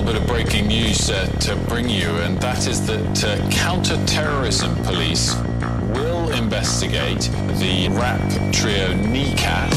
bit of breaking news to bring you, and that is that counter-terrorism police will investigate the rap trio Kneecap